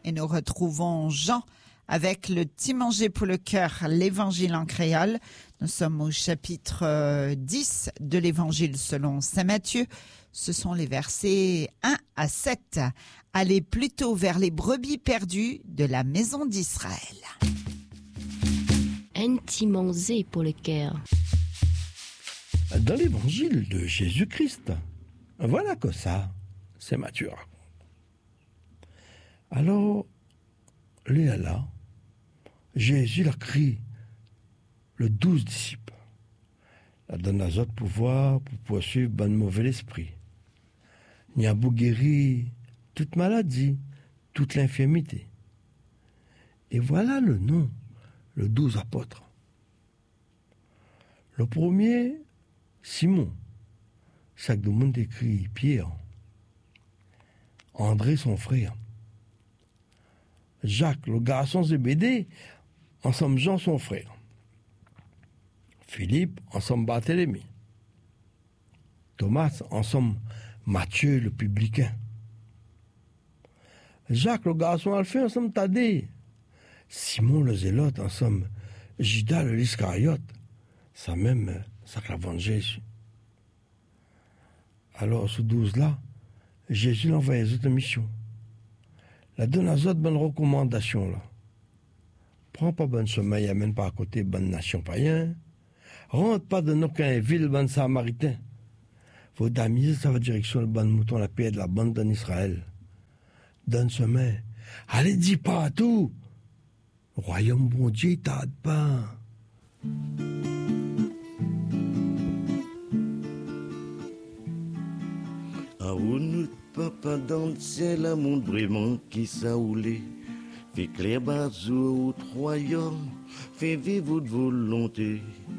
et nous retrouvons Jean avec le petit manger pour le cœur, l'évangile en créole. Nous sommes au chapitre 10 de l'évangile selon saint Matthieu. Ce sont les versets 1 à 7. Allez plutôt vers les brebis perdues de la maison d'Israël. Un petit manger pour le cœur. Dans l'évangile de Jésus-Christ, voilà que ça, c'est Matthieu. Alors, là, Jésus l'a crié, le 12 disciples. La donne à autres pouvoir pour poursuivre bon mauvais esprit. Il y a beau guérir toute maladie, toute l'infirmité. Et voilà le nom, le 12 apôtres. Le premier, Simon, ça que tout le monde écrit Pierre. André, son frère. Jacques, le garçon Zébédée, ensemble Jean, son frère. Philippe, ensemble Barthélemy. Thomas, ensemble Matthieu, le publicain. Jacques, le garçon Alphée, ensemble Thaddée. Simon, le zélote, ensemble Judas, le l'Iscariote. Ça même, ça que la vente Jésus. Alors, ce 12-là, Jésus l'envoie les autres missions. La donne aux autres bonnes recommandations, là. Prends pas bon chemin, y amène pas à côté bonne nation païen. Rentre pas dans aucun ville bonne samaritain. Faut d'amis, ça va direction le bon mouton, la paix de la bande en Israël. Donne chemin. Allez, dis pas à tout. Royaume bon Dieu, il tarde pas. A ou nous papa dans le ciel, un monde vraiment qui s'aoulé. Fait clair bazou au royaume, fait vivre votre volonté.